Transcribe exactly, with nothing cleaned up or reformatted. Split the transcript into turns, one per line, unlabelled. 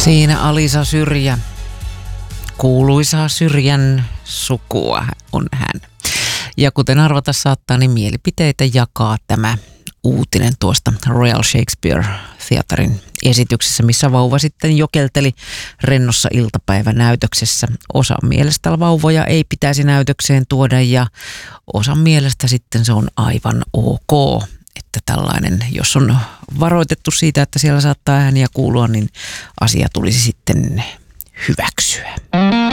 Siinä Alisa Syrjä, kuuluisaa Syrjän sukua on hän. Ja kuten arvata saattaa, niin mielipiteitä jakaa tämä uutinen tuosta Royal Shakespeare Theatrein esityksessä, missä vauva sitten jokelteli rennossa iltapäivänäytöksessä. Osan mielestä vauvoja ei pitäisi näytökseen tuoda ja osan mielestä sitten se on aivan ok, että tällainen, jos on varoitettu siitä, että siellä saattaa ääniä kuulua, niin asia tulisi sitten hyväksyä.